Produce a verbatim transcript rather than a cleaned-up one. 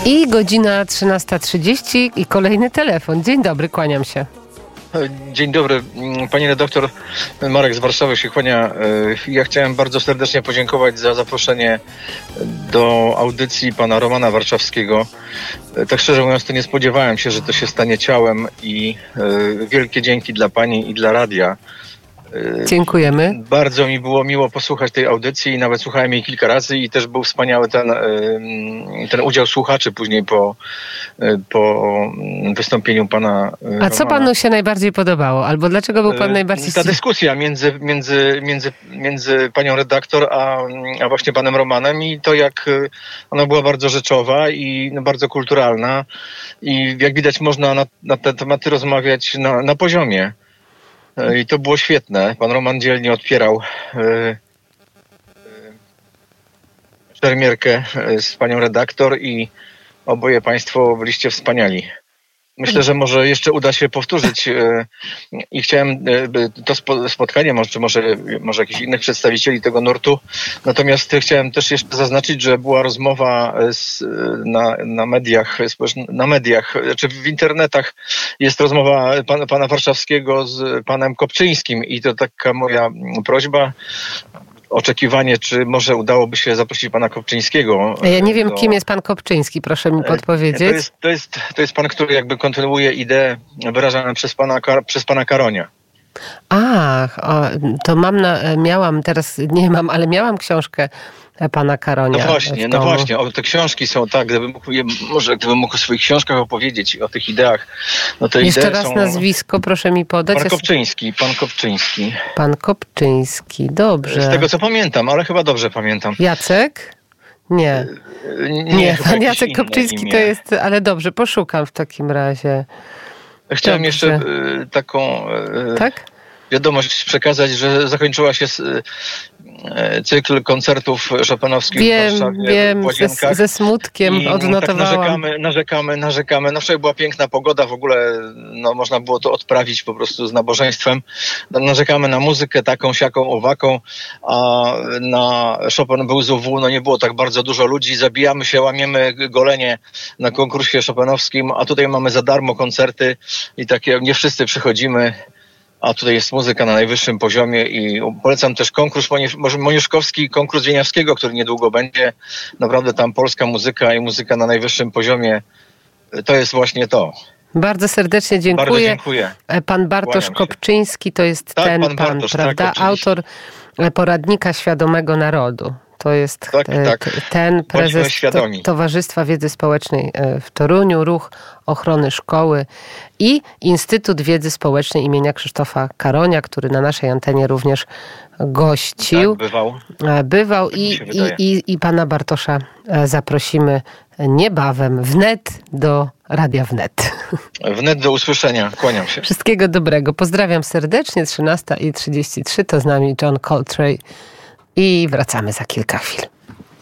I godzina trzynasta trzydzieści i kolejny telefon. Dzień dobry, kłaniam się. Dzień dobry, pani redaktor. Marek z Warszawy się kłania. Ja chciałem bardzo serdecznie podziękować za zaproszenie do audycji pana Romana Warszawskiego. Tak szczerze mówiąc, to nie spodziewałem się, że to się stanie ciałem i wielkie dzięki dla pani i dla radia. Dziękujemy. Bardzo mi było miło posłuchać tej audycji i nawet słuchałem jej kilka razy i też był wspaniały ten, ten udział słuchaczy później po, po wystąpieniu pana Romana. A co panu się najbardziej podobało? Albo dlaczego był pan najbardziej... Ta dyskusja między, między, między, między panią redaktor a, a właśnie panem Romanem i to, jak ona była bardzo rzeczowa i no, bardzo kulturalna i jak widać można na, na te tematy rozmawiać na, na poziomie. I to było świetne. Pan Roman dzielnie odpierał yy, szermierkę z panią redaktor i oboje państwo byliście wspaniali. Myślę, że może jeszcze uda się powtórzyć yy, i chciałem yy, to spo, spotkanie, może, czy może, może jakichś innych przedstawicieli tego nurtu. Natomiast chciałem też jeszcze zaznaczyć, że była rozmowa z, na, na mediach, na mediach, czy w internetach jest rozmowa pan, pana Warszawskiego z panem Kopczyńskim i to taka moja prośba, oczekiwanie, czy może udałoby się zaprosić pana Kopczyńskiego. Ja nie wiem, do... kim jest pan Kopczyński, proszę mi podpowiedzieć. To jest, to jest, to jest pan, który jakby kontynuuje ideę wyrażane przez pana, przez pana Karonia. Ach, o, to mam na, miałam, teraz nie mam, ale miałam książkę pana Karonia. No właśnie, no właśnie, o, te książki są tak, gdybym mógł, może gdybym mógł o swoich książkach opowiedzieć, o tych ideach. No te Jeszcze idee raz są... nazwisko, proszę mi podać. Pan Kopczyński, pan Kopczyński. Pan Kopczyński, dobrze. Z tego co pamiętam, ale chyba dobrze pamiętam. Jacek? Nie. Nie, Nie, pan Jacek inne Kopczyński imię. to jest, ale dobrze, poszukam w takim razie. Chciałem Dobrze. jeszcze y, taką... Y, Tak? wiadomość przekazać, że zakończyła się cykl koncertów chopinowskich Wiem, w Warszawie, wiem, w Łazienkach. ze, ze smutkiem I odnotowałam. Tak narzekamy, narzekamy, narzekamy. No wczoraj była piękna pogoda, w ogóle no, można było to odprawić po prostu z nabożeństwem. No, narzekamy na muzykę taką, siaką, owaką, a na Chopin był z U W, no nie było tak bardzo dużo ludzi. Zabijamy się, łamiemy golenie na konkursie chopinowskim, a tutaj mamy za darmo koncerty i takie, nie wszyscy przychodzimy. A tutaj jest muzyka na najwyższym poziomie i polecam też konkurs Moniuszkowski, konkurs Wieniawskiego, który niedługo będzie. Naprawdę tam polska muzyka i muzyka na najwyższym poziomie, to jest właśnie to. Bardzo serdecznie dziękuję. Bardzo dziękuję. Pan Bartosz Kopczyński to jest tak, ten pan, pan, Bartosz, prawda? Tak, Autor poradnika Świadomego Narodu. To jest tak, e, tak. ten prezes to, Towarzystwa Wiedzy Społecznej w Toruniu, Ruch Ochrony Szkoły i Instytut Wiedzy Społecznej imienia Krzysztofa Karonia, który na naszej antenie również gościł. Tak, bywał. Bywał i, i, i, i pana Bartosza zaprosimy niebawem wnet do Radia Wnet. Wnet do usłyszenia. Kłaniam się. Wszystkiego dobrego. Pozdrawiam serdecznie. trzynasta i trzydzieści trzy to z nami John Coltrane i wracamy za kilka chwil.